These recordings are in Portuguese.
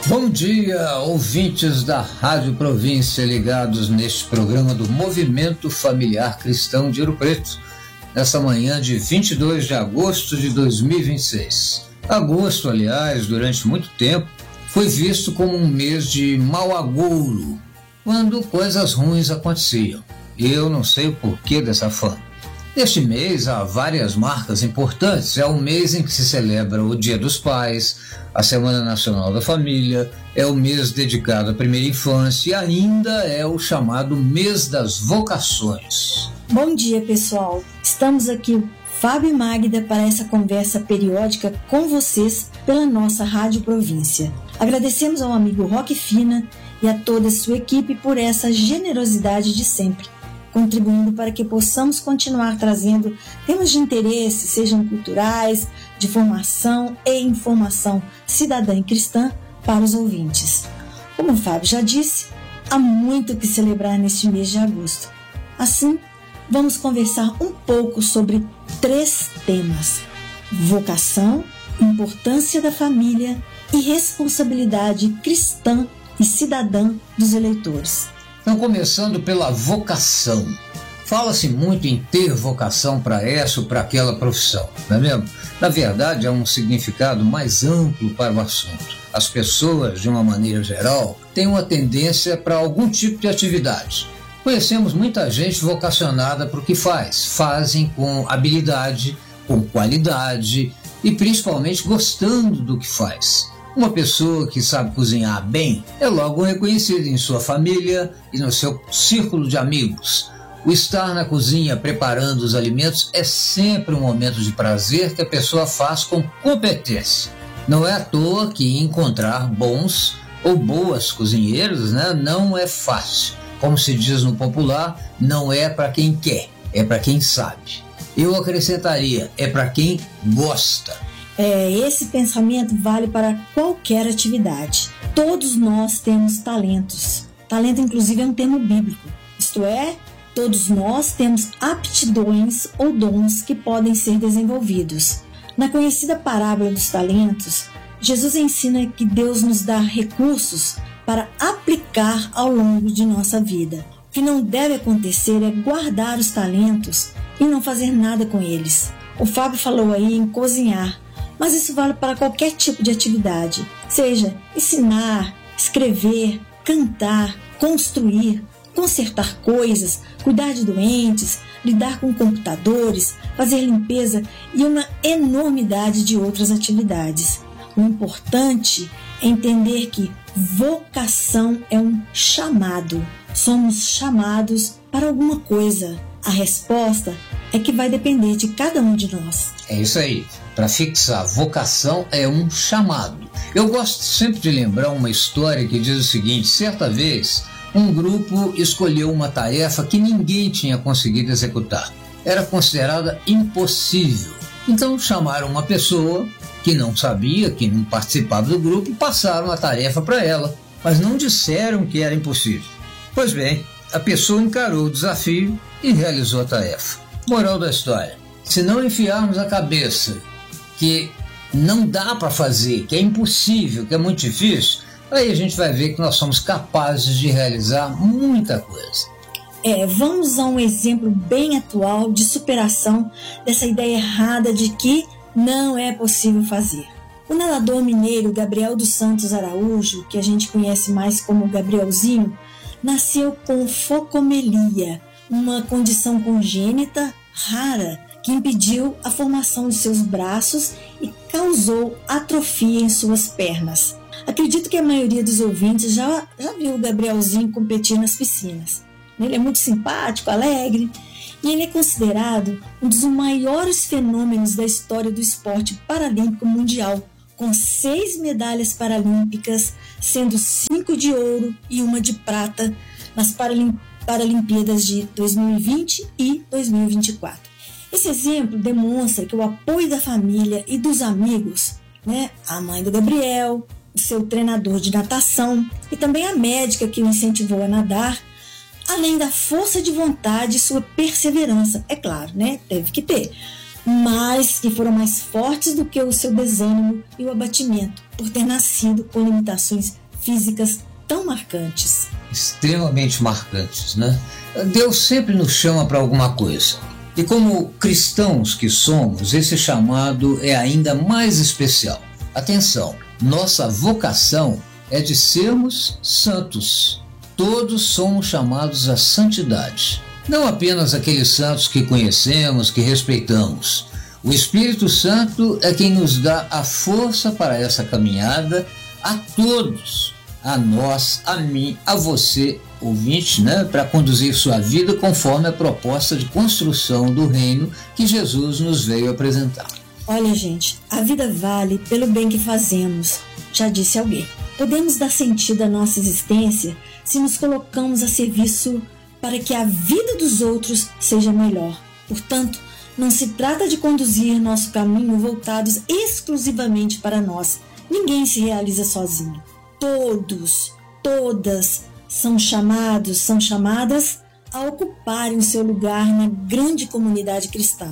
Bom dia, ouvintes da Rádio Província ligados neste programa do Movimento Familiar Cristão de Ouro Preto, nessa manhã de 22 de agosto de 2026. Agosto, aliás, durante muito tempo, foi visto como um mês de mau agouro, quando coisas ruins aconteciam. Eu não sei o porquê dessa fama. Neste mês há várias marcas importantes. É o mês em que se celebra o Dia dos Pais, a Semana Nacional da Família, é o mês dedicado à primeira infância e ainda é o chamado Mês das Vocações. Bom dia, pessoal. Estamos aqui, Fábio e Magda, para essa conversa periódica com vocês pela nossa Rádio Província. Agradecemos ao amigo Roque Fina e a toda a sua equipe por essa generosidade de sempre, contribuindo para que possamos continuar trazendo temas de interesse, sejam culturais, de formação e informação cidadã e cristã para os ouvintes. Como o Fábio já disse, há muito que celebrar neste mês de agosto. Assim, vamos conversar um pouco sobre 3 temas: vocação, importância da família e responsabilidade cristã e cidadã dos eleitores. Então, começando pela vocação. Fala-se muito em ter vocação para essa ou para aquela profissão, não é mesmo? Na verdade, há um significado mais amplo para o assunto. As pessoas, de uma maneira geral, têm uma tendência para algum tipo de atividade. Conhecemos muita gente vocacionada para o que fazem com habilidade, com qualidade e principalmente gostando do que faz. Uma pessoa que sabe cozinhar bem é logo reconhecida em sua família e no seu círculo de amigos. O estar na cozinha preparando os alimentos é sempre um momento de prazer que a pessoa faz com competência. Não é à toa que encontrar bons ou boas cozinheiros, não é fácil. Como se diz no popular, não é para quem quer, é para quem sabe. Eu acrescentaria, é para quem gosta. Esse pensamento vale para qualquer atividade. Todos nós temos talentos. Talento, inclusive, é um termo bíblico. Isto é, todos nós temos aptidões ou dons que podem ser desenvolvidos. Na conhecida parábola dos talentos, Jesus ensina que Deus nos dá recursos para aplicar ao longo de nossa vida. O que não deve acontecer é guardar os talentos e não fazer nada com eles. O Fábio falou aí em cozinhar, mas isso vale para qualquer tipo de atividade, seja ensinar, escrever, cantar, construir, consertar coisas, cuidar de doentes, lidar com computadores, fazer limpeza e uma enormidade de outras atividades. O importante é entender que vocação é um chamado. Somos chamados para alguma coisa. A resposta é que vai depender de cada um de nós. É isso aí. Para fixar, vocação é um chamado. Eu gosto sempre de lembrar uma história que diz o seguinte: certa vez, um grupo escolheu uma tarefa que ninguém tinha conseguido executar. Era considerada impossível. Então chamaram uma pessoa que não sabia, que não participava do grupo, e passaram a tarefa para ela, mas não disseram que era impossível. Pois bem, a pessoa encarou o desafio e realizou a tarefa. Moral da história: se não enfiarmos a cabeça que não dá para fazer, que é impossível, que é muito difícil, aí a gente vai ver que nós somos capazes de realizar muita coisa. Vamos a um exemplo bem atual de superação dessa ideia errada de que não é possível fazer. O nadador mineiro Gabriel dos Santos Araújo, que a gente conhece mais como Gabrielzinho, nasceu com focomelia, uma condição congênita rara que impediu a formação de seus braços e causou atrofia em suas pernas. Acredito que a maioria dos ouvintes já viu o Gabrielzinho competir nas piscinas. Ele é muito simpático, alegre, e ele é considerado um dos maiores fenômenos da história do esporte paralímpico mundial, com 6 medalhas paralímpicas, sendo 5 de ouro e 1 de prata nas Paralimpíadas de 2020 e 2024. Esse exemplo demonstra que o apoio da família e dos amigos, a mãe do Gabriel, o seu treinador de natação e também a médica que o incentivou a nadar, além da força de vontade e sua perseverança, é claro, teve que ter, mas que foram mais fortes do que o seu desânimo e o abatimento por ter nascido com limitações físicas tão marcantes. Extremamente marcantes, né? Deus sempre nos chama para alguma coisa. E como cristãos que somos, esse chamado é ainda mais especial. Atenção, nossa vocação é de sermos santos. Todos somos chamados à santidade. Não apenas aqueles santos que conhecemos, que respeitamos. O Espírito Santo é quem nos dá a força para essa caminhada a todos. A nós, a mim, a você, ouvinte, né, para conduzir sua vida conforme a proposta de construção do reino que Jesus nos veio apresentar. Olha, gente, a vida vale pelo bem que fazemos, já disse alguém. Podemos dar sentido à nossa existência se nos colocamos a serviço para que a vida dos outros seja melhor. Portanto, não se trata de conduzir nosso caminho voltados exclusivamente para nós. Ninguém se realiza sozinho. Todos, todas são chamados, são chamadas a ocuparem o seu lugar na grande comunidade cristã.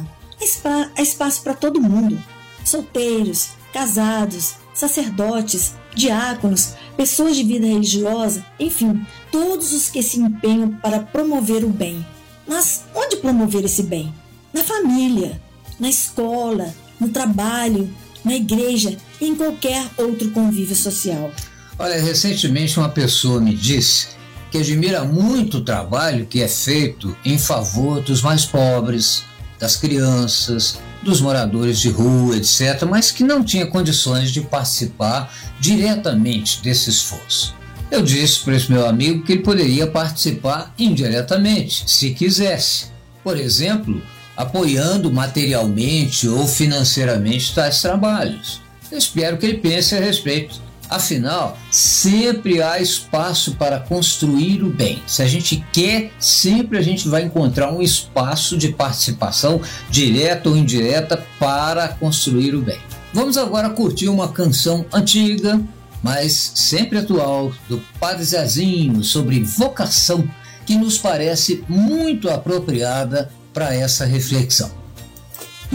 Há espaço para todo mundo. Solteiros, casados, sacerdotes, diáconos, pessoas de vida religiosa, enfim, todos os que se empenham para promover o bem. Mas onde promover esse bem? Na família, na escola, no trabalho, na igreja e em qualquer outro convívio social. Olha, recentemente uma pessoa me disse que admira muito o trabalho que é feito em favor dos mais pobres, das crianças, dos moradores de rua, etc., mas que não tinha condições de participar diretamente desse esforço. Eu disse para esse meu amigo que ele poderia participar indiretamente, se quisesse. Por exemplo, apoiando materialmente ou financeiramente tais trabalhos. Eu espero que ele pense a respeito. Afinal, sempre há espaço para construir o bem. Se a gente quer, sempre a gente vai encontrar um espaço de participação direta ou indireta para construir o bem. Vamos agora curtir uma canção antiga, mas sempre atual, do Padre Zezinho, sobre vocação, que nos parece muito apropriada para essa reflexão.